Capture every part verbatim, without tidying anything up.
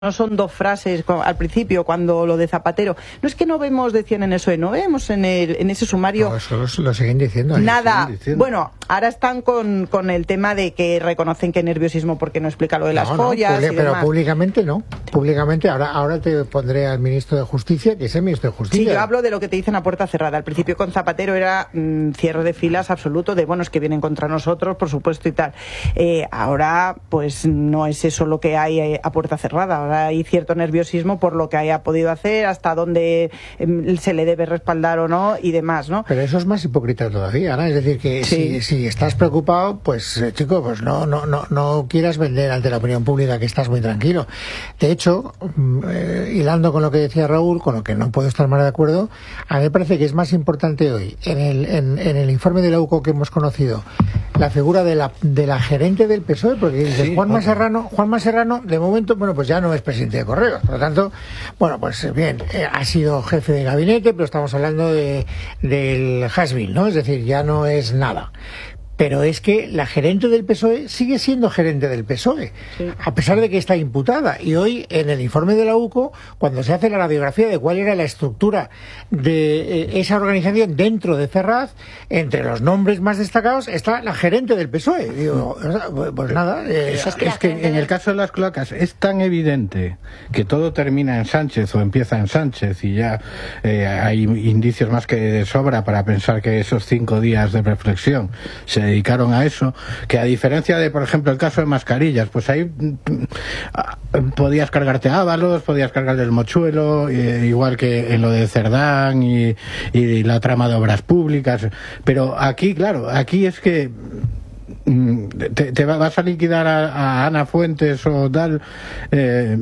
No son dos frases al principio cuando lo de Zapatero. No es que no vemos, decían en eso, no vemos en el en ese sumario. No, eso lo, lo siguen diciendo. Nada. Siguen diciendo. Bueno, ahora están con, con el tema de que reconocen que nerviosismo porque no explica lo de las no, joyas. No, y pero demás. públicamente no. Públicamente, ahora, ahora te pondré al ministro de Justicia, que es el ministro de Justicia. Sí, yo hablo de lo que te dicen a puerta cerrada. Al principio con Zapatero era mmm, cierre de filas absoluto, de bueno, es que vienen contra nosotros, por supuesto, y tal. Eh, ahora, pues no es eso lo que hay eh, a puerta cerrada. Ahora hay cierto nerviosismo por lo que haya podido hacer, hasta dónde eh, se le debe respaldar o no y demás, ¿no? Pero eso es más hipócrita todavía, ¿no? Es decir, que sí. si, si estás preocupado, pues eh, chico, pues no, no, no, no quieras vender ante la opinión pública que estás muy tranquilo. De hecho, eh, hilando con lo que decía Raúl, con lo que no puedo estar más de acuerdo, a mí me parece que es más importante hoy, en el, en, en el informe de la U C O que hemos conocido, la figura de la, de la gerente del P S O E, porque dices, sí, Juanma Serrano, Juanma Serrano, de momento, bueno, pues ya no es presidente de Correos. Por lo tanto, bueno, pues bien, eh, ha sido jefe de gabinete, pero estamos hablando de del has-been, ¿no? Es decir, ya no es nada. Pero es que la gerente del P S O E sigue siendo gerente del P S O E, sí. A pesar de que está imputada. Y hoy, en el informe de la U C O, cuando se hace la radiografía de cuál era la estructura de eh, esa organización dentro de Ferraz, entre los nombres más destacados está la gerente del P S O E. Digo, pues nada. Eh, es que, es que en el caso de las cloacas es tan evidente que todo termina en Sánchez o empieza en Sánchez y ya eh, hay indicios más que de sobra para pensar que esos cinco días de reflexión se dedicaron a eso, que a diferencia de, por ejemplo, el caso de mascarillas, pues ahí podías cargarte a Ábalos, podías cargar del Mochuelo, eh, igual que en lo de Cerdán y, y la trama de obras públicas, pero aquí, claro, aquí es que te, te vas a liquidar a, a Ana Fuentes o tal, eh,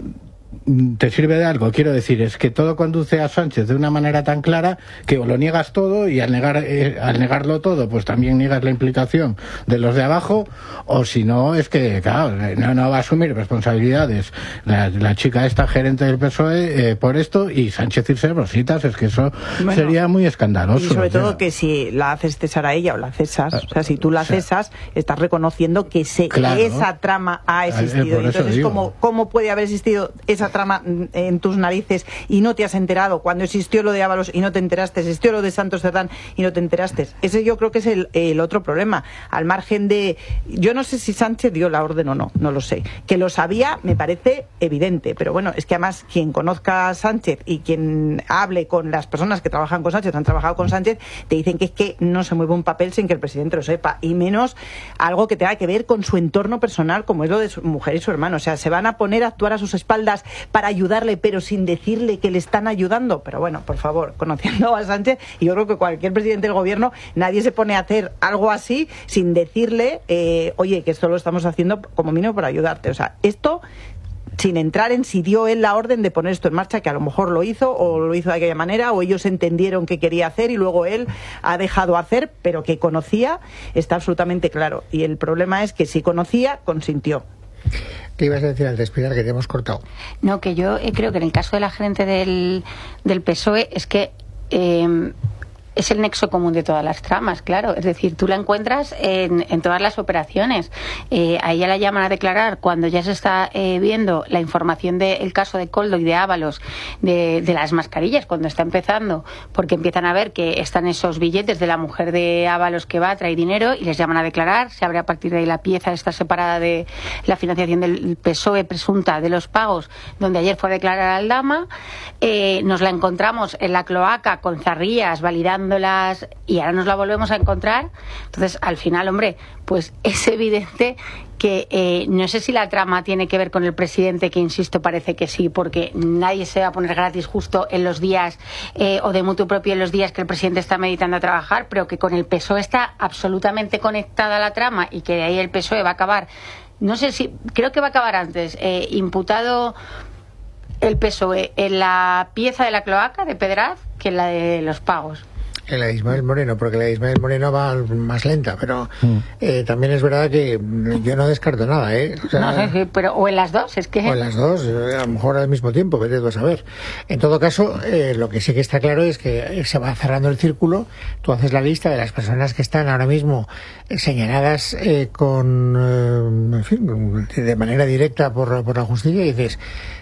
te sirve de algo. Quiero decir, es que todo conduce a Sánchez de una manera tan clara que o lo niegas todo y al negar eh, al negarlo todo pues también niegas la implicación de los de abajo, o si no es que claro, no, no va a asumir responsabilidades la, la chica esta gerente del P S O E eh, por esto, y Sánchez irse de rositas, es que eso bueno, sería muy escandaloso. Y sobre todo ya. que si la haces cesar a ella o la cesas, o sea, si tú la o sea, cesas, estás reconociendo que se, claro, esa trama ha existido. Eh, Entonces, ¿cómo, ¿cómo puede haber existido esa trama en tus narices y no te has enterado cuando existió lo de Ábalos y no te enteraste, existió lo de Santos Cerdán y no te enteraste? Ese yo creo que es el, el otro problema, al margen de, yo no sé si Sánchez dio la orden o no, no lo sé, que lo sabía me parece evidente, pero bueno, es que además quien conozca a Sánchez y quien hable con las personas que trabajan con Sánchez, han trabajado con Sánchez, te dicen que es que no se mueve un papel sin que el presidente lo sepa, y menos algo que tenga que ver con su entorno personal como es lo de su mujer y su hermano. O sea, se van a poner a actuar a sus espaldas para ayudarle, pero sin decirle que le están ayudando. Pero bueno, por favor, conociendo a Sánchez, y yo creo que cualquier presidente del gobierno, nadie se pone a hacer algo así sin decirle, eh, oye, que esto lo estamos haciendo como mínimo para ayudarte. O sea, esto sin entrar en si dio él la orden de poner esto en marcha, que a lo mejor lo hizo o lo hizo de aquella manera, o ellos entendieron que quería hacer y luego él ha dejado hacer, pero que conocía, está absolutamente claro. Y el problema es que si conocía, consintió. ¿Qué ibas a decir antes, Pilar, que te hemos cortado? No, que yo eh, creo que en el caso de la gerente del, del P S O E es que eh, es el nexo común de todas las tramas, claro. Es decir, tú la encuentras en, en todas las operaciones. Eh, a ella la llaman a declarar cuando ya se está eh, viendo la información del caso de Koldo y de Ábalos, de, de las mascarillas, cuando está empezando, porque empiezan a ver que están esos billetes de la mujer de Ábalos que va a traer dinero y les llaman a declarar. Se abre a partir de ahí la pieza, está separada de la financiación del P S O E presunta de los pagos, donde ayer fue a declarar al Dama. Eh, nos la encontramos en la cloaca con zarrías validando y ahora nos la volvemos a encontrar. Entonces, al final, hombre, pues es evidente que eh, no sé si la trama tiene que ver con el presidente, que insisto, parece que sí, porque nadie se va a poner gratis justo en los días eh, o de mutuo propio en los días que el presidente está meditando a trabajar, pero que con el P S O E está absolutamente conectada la trama y que de ahí el P S O E va a acabar, no sé si, creo que va a acabar antes, eh, imputado el P S O E en la pieza de la cloaca de Pedraz que en la de los pagos. que la de Ismael Moreno, porque la de Ismael Moreno va más lenta, pero mm. eh, también es verdad que yo no descarto nada, ¿eh? O sea, no sé, sí, pero o en las dos, es que... O en las dos, a lo mejor al mismo tiempo, vete tú a saber. En todo caso, eh, lo que sí que está claro es que se va cerrando el círculo, tú haces la lista de las personas que están ahora mismo señaladas eh, con, eh, en fin, de manera directa por, por la justicia y dices...